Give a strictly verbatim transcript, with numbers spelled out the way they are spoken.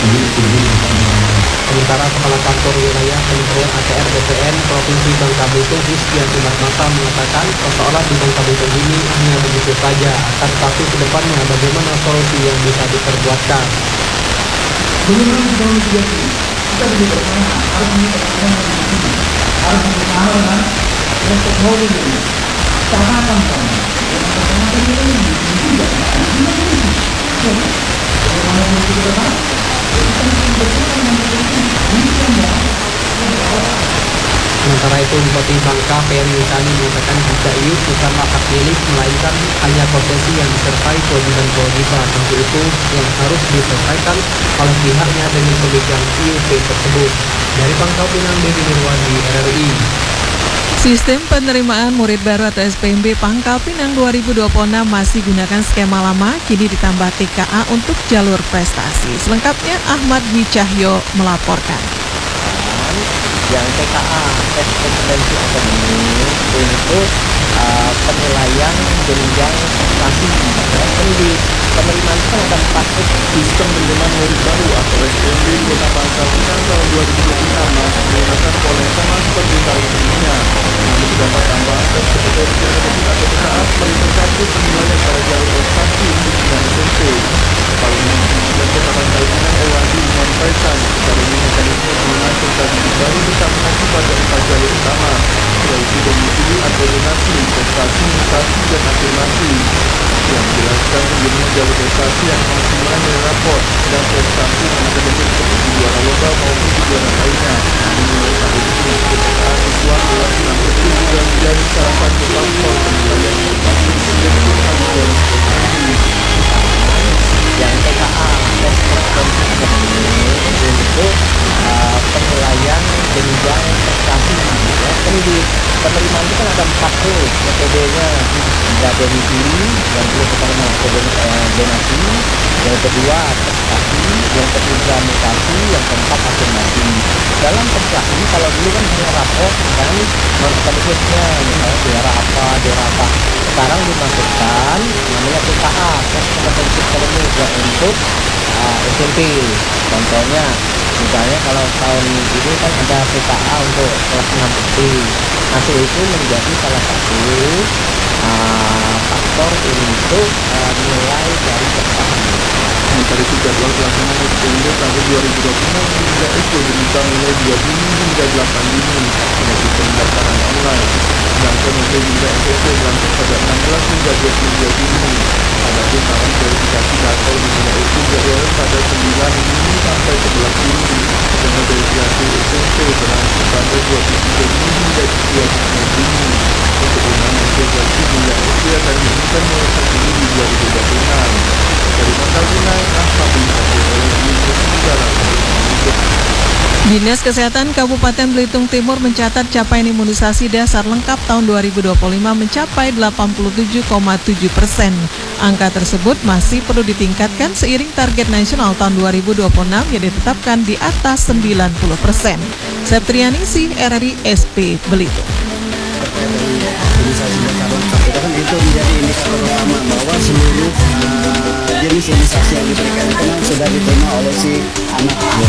Sementara Kepala Kantor Wilayah Kementerian A T R B P N Provinsi Bangka Belitung Rizkianti Mata mengatakan persoalan di Bangka Belitung ini hanya begitu saja, akan tetapi ke depannya bagaimana solusi yang bisa diperbuatkan. Bagaimana kita mitigasi? Kita juga bersama harus meningkatkan ini, harus bersama dengan untuk holding ini. Cara apa sama? Dengan kata-kata ini tidak tidak. Bagaimana kita bersama? Sementara itu, Bupati Bangka Peri Tani mengatakan jika Iup bukanlah hak milik, melainkan hanya konsesi yang disertai kewajiban-kewajiban. Untuk itu yang harus diselesaikan oleh pihaknya dengan pemegang I U P tersebut. Dari Pangkal Pinang, Dedi Nirwandi, R R I. Sistem penerimaan murid baru atau S P M B Pangkal Pinang dua ribu dua puluh enam masih gunakan skema lama, kini ditambah T K A untuk jalur prestasi. Selengkapnya Ahmad Dwi Cahyo melaporkan. Yang T K A, tes kompetensi akademik, untuk uh, penilaian jenjang prestasi. Jadi penerimaan itu ada empat Sistem penerimaan murid baru atau S P M B di Kota Pangkal Pinang tahun dua ribu dua puluh enam masih menggunakan pola yang sama seperti tahun sebelumnya. Namun terdapat tambahan tes kompetensi akademik atau T K A sebagai satu penilaian pada jalur prestasi untuk jenjang S M P. Kepala Dinas Kota Pangkal Pinang Ewadi menyampaikan secara ini mekanisme penggunaan serta didik baru tetap mengacu pada empat jalur utama, yaitu domisili atau donasi, prestasi, mutasi, dan afirmasi. Yang dijelaskan sebelumnya jalur prestasi yang maksimal nilai raport dan prestasi akademik seperti juara lomba maupun kejuaraan lainnya. Menilai tahun ini T K A siswa kelas enam S D juga menjadi salah satu faktor penilaian prestasi sejauh jalur prestasi. yang T K A, tes kompetensi akademik, untuk uh, penilaian jenjang prestasi. Ya, pendidik penerimaan itu kan ada empat tuh metodenya, ada domisili, yang kedua pertama metode eh, donasi, yang kedua prestasi, yang ketiga mutasi, yang keempat afirmasi. Dalam prestasi kalau dulu kan hanya rapor dan mekanismenya, misalnya juara apa, juara apa. Sekarang dimasukkan namanya T K A, tes kompetensi akademik, yang untuk uh, S M P. Contohnya, misalnya kalau tahun ini kan ada T K A untuk kelas enam S D. Hasil itu menjadi salah satu uh, faktor untuk uh, nilai dari prestasi. Sementara itu jadwal pelaksanaan S P M B tahun dua ribu dua puluh enam hingga S P dibuka mulai dua Juni hingga delapan Juni melalui pendaftaran online. Sedangkan untuk hingga S M P berlangsung pada enam belas hingga dua puluh dua Juni. Adapun tahun verifikasi data dimulai itu jadwal pada sembilan Juni sampai sebelas Juni. Dan verifikasi S M P berlangsung pada dua puluh tiga Juni hingga dua puluh sembilan Juni. Untuk penggunaan verifikasi hingga S D akan diumumkan mulai satu Juli dua ribu dua puluh enam. Dari Pangkal Pinang, Ahmad Dwi Cahyo, Negara Dinas Kesehatan Kabupaten Belitung Timur mencatat capaian imunisasi dasar lengkap tahun dua ribu dua puluh lima mencapai delapan puluh tujuh koma tujuh persen. Angka tersebut masih perlu ditingkatkan seiring target nasional tahun dua ribu dua puluh enam yang ditetapkan di atas sembilan puluh persen. Septriani Sih, R R I S P Belitung. Imunisasi dasar lengkap itu kan itu menjadi indikator utama bahwa seluruh uh, jenis imunisasi yang diberikan itu sudah diterima oleh si anak.